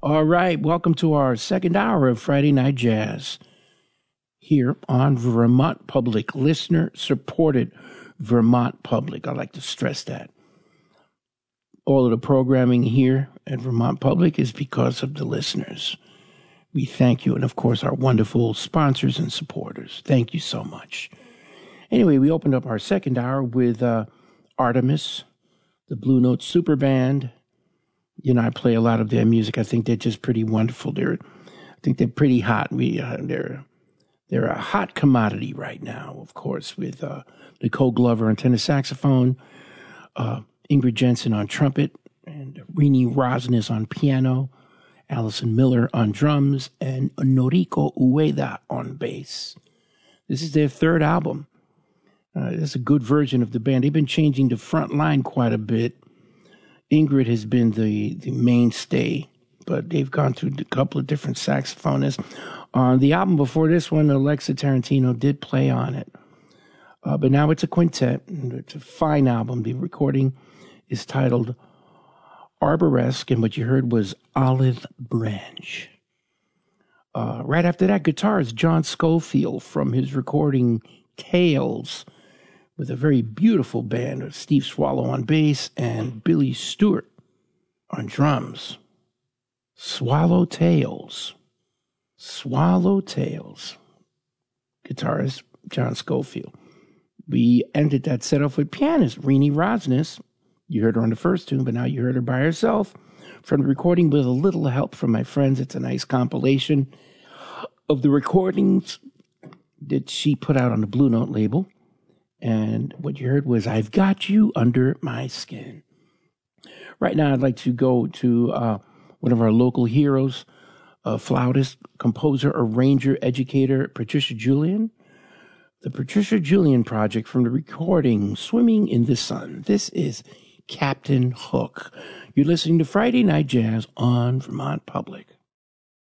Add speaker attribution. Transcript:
Speaker 1: All right, welcome to our second hour of Friday Night Jazz here on Vermont Public, listener-supported Vermont Public. I like to stress that. All of the programming here at Vermont Public is because of the listeners. We thank you, and of course, our wonderful sponsors and supporters. Thank you so much. Anyway, we opened up our second hour with Artemis, the Blue Note Super Band. You know, I play a lot of their music. I think they're just pretty wonderful. I think they're pretty hot. They're a hot commodity right now, of course, with Nicole Glover on tenor saxophone, Ingrid Jensen on trumpet, and Rini Rosnes on piano, Allison Miller on drums, and Noriko Ueda on bass. This is their third album. It's a good version of the band. They've been changing the front line quite a bit. Ingrid has been the mainstay, but they've gone through a couple of different saxophonists. On the album before this one, Alexa Tarantino did play on it. But now it's a quintet. It's a fine album. The recording is titled Arboresque, and what you heard was Olive Branch. Right after that, guitarist John Schofield from his recording Tales, with a very beautiful band of Steve Swallow on bass and Billy Stewart on drums. Swallow Tales. Guitarist John Schofield. We ended that set off with pianist Rini Rosnes. You heard her on the first tune, but now you heard her by herself from the recording with a little help from my friends. It's a nice compilation of the recordings that she put out on the Blue Note label. And what you heard was I've Got You Under My Skin. Right now, I'd like to go to one of our local heroes, flautist, composer, arranger, educator, Patricia Julian. The Patricia Julian Project from the recording Swimming in the Sun. This is Captain Hook. You're listening to Friday Night Jazz on Vermont Public.